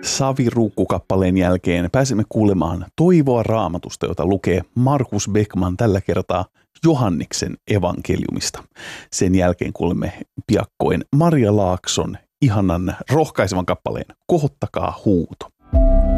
Saviruukkukappaleen jälkeen pääsemme kuulemaan toivoa Raamatusta, jota lukee Markus Beckmann tällä kertaa Johanneksen evankeliumista. Sen jälkeen kuulemme piakkoin Maria Laakson ihanan rohkaisevan kappaleen Kohottakaa huuto.